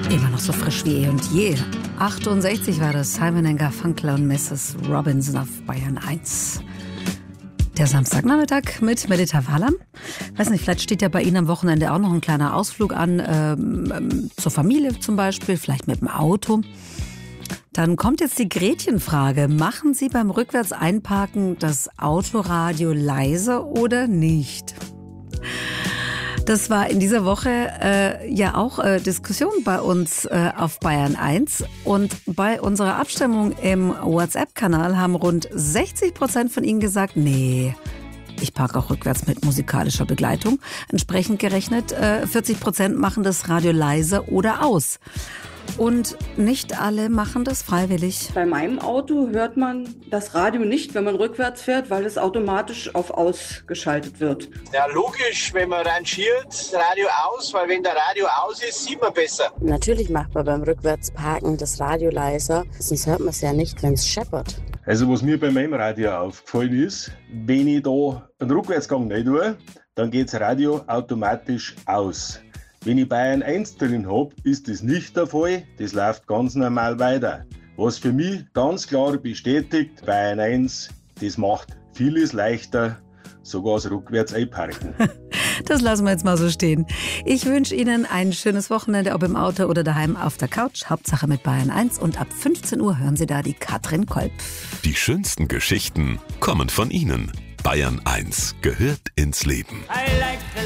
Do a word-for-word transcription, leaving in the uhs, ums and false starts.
Immer noch so frisch wie eh und je. achtundsechzig war das, Simon and Garfunkel und Misses Robinson auf Bayern eins. Der Samstagnachmittag mit Medita Walam. Weiß nicht, vielleicht steht ja bei Ihnen am Wochenende auch noch ein kleiner Ausflug an, ähm, ähm, zur Familie zum Beispiel, vielleicht mit dem Auto. Dann kommt jetzt die Gretchenfrage. Machen Sie beim Rückwärts-Einparken das Autoradio leise oder nicht? Das war in dieser Woche äh, ja auch äh, Diskussion bei uns äh, auf Bayern eins. Und bei unserer Abstimmung im WhatsApp-Kanal haben rund sechzig Prozent von Ihnen gesagt, nee, ich parke auch rückwärts mit musikalischer Begleitung. Entsprechend gerechnet, äh, vierzig Prozent machen das Radio leise oder aus. Und nicht alle machen das freiwillig. Bei meinem Auto hört man das Radio nicht, wenn man rückwärts fährt, weil es automatisch auf aus geschaltet wird. Ja, logisch, wenn man rangiert, das Radio aus, weil wenn der Radio aus ist, sieht man besser. Natürlich macht man beim Rückwärtsparken das Radio leiser, sonst hört man es ja nicht, wenn es scheppert. Also was mir bei meinem Radio aufgefallen ist, wenn ich da einen Rückwärtsgang nicht tue, dann geht das Radio automatisch aus. Wenn ich Bayern eins drin habe, ist das nicht der Fall. Das läuft ganz normal weiter. Was für mich ganz klar bestätigt, Bayern eins, das macht vieles leichter, sogar das rückwärts einparken. Das lassen wir jetzt mal so stehen. Ich wünsche Ihnen ein schönes Wochenende, ob im Auto oder daheim auf der Couch. Hauptsache mit Bayern eins. Und ab fünfzehn Uhr hören Sie da die Katrin Kolb. Die schönsten Geschichten kommen von Ihnen. Bayern eins gehört ins Leben. I like